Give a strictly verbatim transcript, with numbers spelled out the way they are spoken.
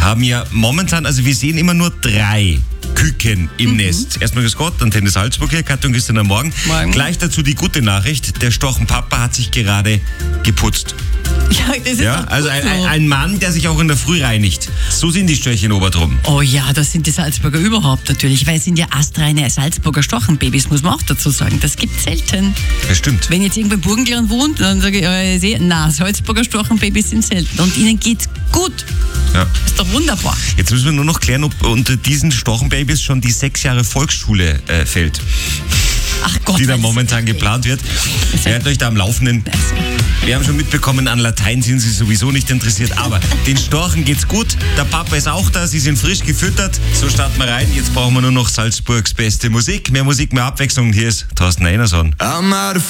haben ja momentan, also wir sehen immer nur drei Küken im mhm. Nest. Erstmal grüß Gott, Antenne Salzburg hier, Katja und Christian am Morgen. Morgen. Gleich dazu die gute Nachricht, der Storchenpapa hat sich gerade geputzt. Ja, das ist ja, also ein, ein, ein Mann, der sich auch in der Früh reinigt. So sind die Störchen obertrum. Oh ja, das sind die Salzburger überhaupt natürlich, weil es sind ja astreine Salzburger Storchenbabys, muss man auch dazu sagen. Das gibt es selten. Das stimmt. Wenn jetzt irgendwo in Burgenland wohnt, dann sage ich, äh, sehe, na, Salzburger Storchenbabys sind selten und ihnen geht's gut. Ja. Ist doch wunderbar. Jetzt müssen wir nur noch klären, ob unter diesen Storchenbabys schon die sechs Jahre Volksschule äh, fällt. Ach Gott, die da momentan geplant wird. Werdet euch da am Laufenden. Wir haben schon mitbekommen, an Latein sind sie sowieso nicht interessiert, aber den Storchen geht's gut. Der Papa ist auch da, sie sind frisch gefüttert. So starten wir rein. Jetzt brauchen wir nur noch Salzburgs beste Musik. Mehr Musik, mehr Abwechslung. Hier ist Thorsten Einerson.